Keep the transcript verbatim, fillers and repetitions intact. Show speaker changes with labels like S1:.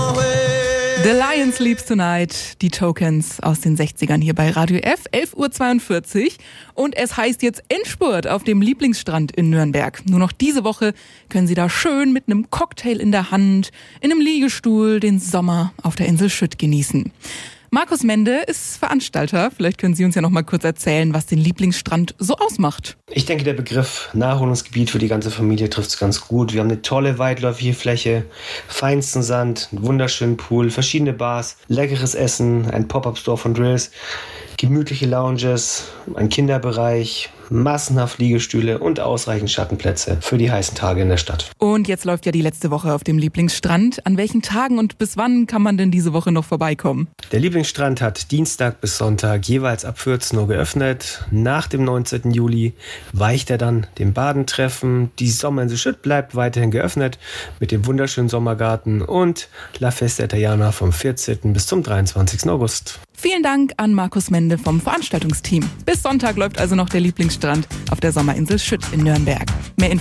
S1: The Lion Sleeps Tonight, die Tokens aus den sechzigern hier bei Radio F, elf Uhr zweiundvierzig. Und es heißt jetzt Endspurt auf dem Lieblingsstrand in Nürnberg. Nur noch diese Woche können Sie da schön mit einem Cocktail in der Hand, in einem Liegestuhl den Sommer auf der Insel Schütt genießen. Markus Mende ist Veranstalter. Vielleicht können Sie uns ja noch mal kurz erzählen, was den Lieblingsstrand so ausmacht.
S2: Ich denke, der Begriff Naherholungsgebiet für die ganze Familie trifft es ganz gut. Wir haben eine tolle weitläufige Fläche, feinsten Sand, einen wunderschönen Pool, verschiedene Bars, leckeres Essen, ein Pop-Up-Store von Drills, gemütliche Lounges, ein Kinderbereich, massenhaft Liegestühle und ausreichend Schattenplätze für die heißen Tage in der Stadt.
S1: Und jetzt läuft ja die letzte Woche auf dem Lieblingsstrand. An welchen Tagen und bis wann kann man denn diese Woche noch vorbeikommen?
S2: Der Lieblingsstrand hat Dienstag bis Sonntag jeweils ab vierzehn Uhr geöffnet. Nach dem neunzehnten Juli weicht er dann dem Badentreffen. Die Sommerinsel Schütt bleibt weiterhin geöffnet mit dem wunderschönen Sommergarten und La Festa Italiana vom vierzehnten bis zum dreiundzwanzigsten August.
S1: Vielen Dank an Markus Mende vom Veranstaltungsteam. Bis Sonntag läuft also noch der Lieblingsstrand auf der Sommerinsel Schütt in Nürnberg.